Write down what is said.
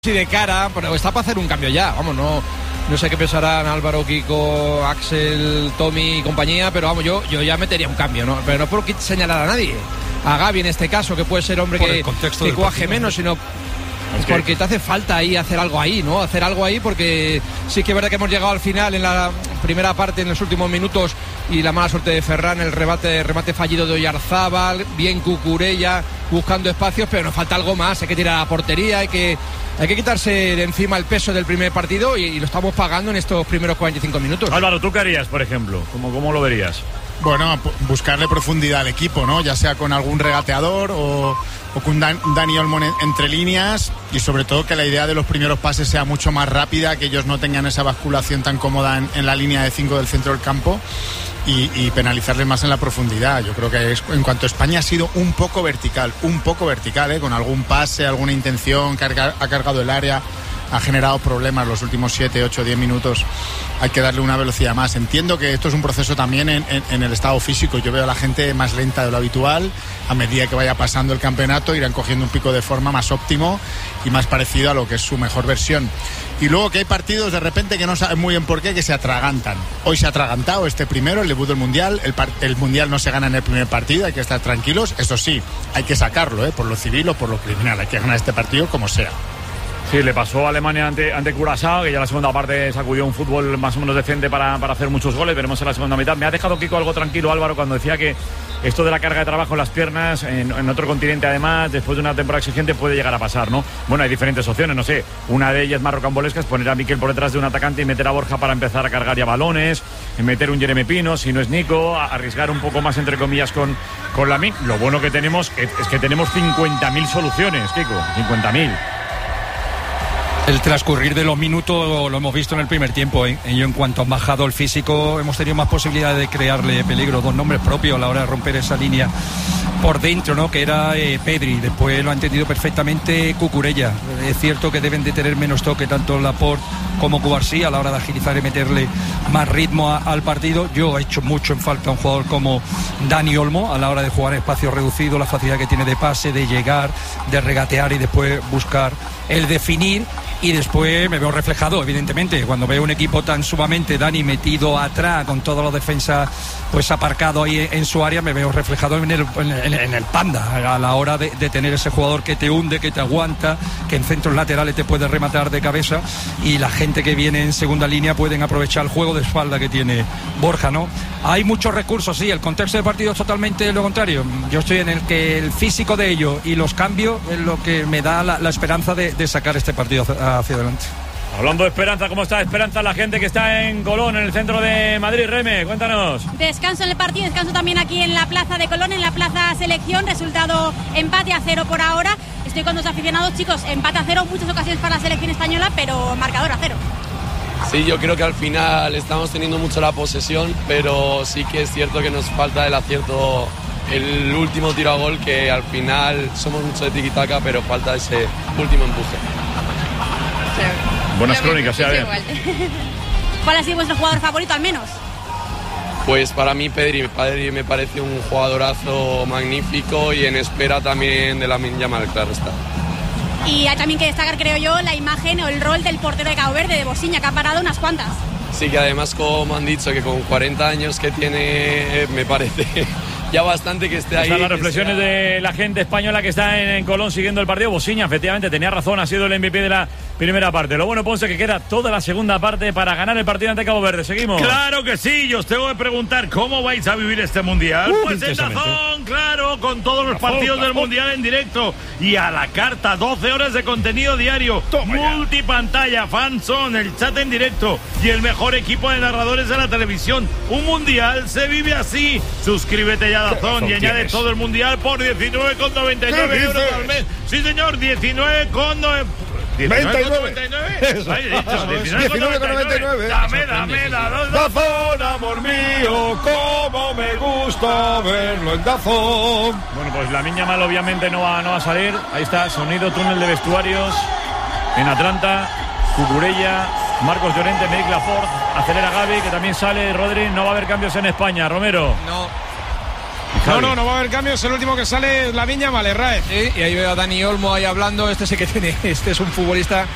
de cara, pero está para hacer un cambio ya, vamos, no sé qué pensarán Álvaro, Kiko, Axel, Tommy y compañía, pero vamos, yo ya metería un cambio, ¿no? Pero no por señalar a nadie, a Gavi en este caso, que puede ser hombre que cuaje menos, sino porque te hace falta ahí hacer algo ahí, ¿no? Hacer algo ahí, porque sí que es verdad que hemos llegado al final en la primera parte, en los últimos minutos, y la mala suerte de Ferran, el remate fallido de Oyarzábal, bien Cucurella buscando espacios, pero nos falta algo más, hay que tirar a la portería, hay que quitarse de encima el peso del primer partido y lo estamos pagando en estos primeros 45 minutos. Álvaro, ¿tú qué harías, por ejemplo? ¿Cómo lo verías? Bueno, buscarle profundidad al equipo, ¿no? Ya sea con algún regateador o con Dani Olmo entre líneas, y sobre todo que la idea de los primeros pases sea mucho más rápida, que ellos no tengan esa basculación tan cómoda en la línea de 5 del centro del campo, y penalizarles más en la profundidad. Yo creo que en cuanto a España ha sido un poco vertical, con algún pase, alguna intención, ha cargado el área, ha generado problemas los últimos 7, 8, 10 minutos. Hay que darle una velocidad más. Entiendo que esto es un proceso también en el estado físico. Yo veo a la gente más lenta de lo habitual. A medida que vaya pasando el campeonato irán cogiendo un pico de forma más óptimo y más parecido a lo que es su mejor versión. Y luego que hay partidos de repente que no saben muy bien por qué, que se atragantan. Hoy se ha atragantado este primero, el debut del Mundial. El Mundial no se gana en el primer partido, hay que estar tranquilos. Eso sí, hay que sacarlo, por lo civil o por lo criminal. Hay que ganar este partido como sea. Sí, le pasó a Alemania ante Curazao, que ya la segunda parte sacudió un fútbol más o menos decente para hacer muchos goles. Veremos en la segunda mitad. Me ha dejado Kiko algo tranquilo, Álvaro, cuando decía que esto de la carga de trabajo en las piernas, en otro continente además, después de una temporada exigente, puede llegar a pasar, ¿no? Bueno, hay diferentes opciones, no sé. Una de ellas más rocambolesca es poner a Miquel por detrás de un atacante y meter a Borja para empezar a cargar ya balones, meter un Jeremy Pino, si no es Nico, arriesgar un poco más, entre comillas, con Lamine. Lo bueno que tenemos es que tenemos 50.000 soluciones, Kiko, 50.000. El transcurrir de los minutos lo hemos visto en el primer tiempo, ¿eh? Y en cuanto han bajado el físico, hemos tenido más posibilidades de crearle peligro. 2 nombres propios a la hora de romper esa línea por dentro, ¿no? Que era Pedri. Después lo ha entendido perfectamente Cucurella. Es cierto que deben de tener menos toque tanto Laporte como Cubarsí a la hora de agilizar y meterle más ritmo al partido. Yo he hecho mucho en falta a un jugador como Dani Olmo a la hora de jugar en espacio reducido, la facilidad que tiene de pase, de llegar, de regatear y después buscar el definir. Y después me veo reflejado, evidentemente, cuando veo un equipo tan sumamente, Dani, metido atrás, con todos los defensas pues aparcado ahí en su área, me veo reflejado en el Panda, a la hora de tener ese jugador que te hunde, que te aguanta, que en centros laterales te puede rematar de cabeza, y la gente que viene en segunda línea pueden aprovechar el juego de espalda que tiene Borja, ¿no? Hay muchos recursos, sí, el contexto del partido es totalmente lo contrario. Yo estoy en el que el físico de ellos y los cambios es lo que me da la esperanza de sacar este partido hacia adelante. Hablando de esperanza, ¿cómo está esperanza la gente que está en Colón, en el centro de Madrid? Reme, cuéntanos. Descanso en el partido, descanso también aquí en la plaza de Colón, en la plaza Selección. Resultado empate a 0 por ahora. Estoy con 2 aficionados, chicos, empate a 0, muchas ocasiones para la selección española, pero marcador a 0. Sí, yo creo que al final estamos teniendo mucho la posesión, pero sí que es cierto que nos falta el acierto, el último tiro a gol, que al final somos mucho de tiki-taka, pero falta ese último empuje. Buenas crónicas, sí, a ver. ¿Cuál ha sido vuestro jugador favorito, al menos? Pues para mí Pedri me parece un jugadorazo magnífico, y en espera también de Lamine Yamal, claro está. Y hay también que destacar, creo yo, la imagen o el rol del portero de Cabo Verde, de Bosiña, que ha parado unas cuantas. Sí, que además, como han dicho, que con 40 años que tiene, me parece ya bastante que esté ahí. Están las reflexiones de la gente española que está en Colón siguiendo el partido. Bosiña, efectivamente, tenía razón, ha sido el MVP de la primera parte. Lo bueno, Ponce, que queda toda la segunda parte para ganar el partido ante Cabo Verde. Seguimos. Claro que sí, yo os tengo que preguntar cómo vais a vivir este Mundial. Pues en DAZN, claro, con todos los partidos del Mundial en directo y a la carta, 12 horas de contenido diario, multipantalla, fanzone, el chat en directo y el mejor equipo de narradores de la televisión. Un Mundial se vive así. Suscríbete ya a DAZN y añade todo el Mundial por 19,99 euros al mes. Sí, señor, 19,99. 19,99. Dame la DAZN, amor mío, cómo me gusta verlo en DAZN. Bueno, pues Lamine Yamal obviamente no va a salir. Ahí está, sonido, túnel de vestuarios en Atlanta. Cucurella, Marcos Llorente, Medic Laporte, acelera Gavi, que también sale. Rodri, no va a haber cambios en España. Romero. No va a haber cambios. El último que sale es Lamine Yamal, Rae. Sí, y ahí veo a Dani Olmo ahí hablando. Este sí que tiene, este es un futbolista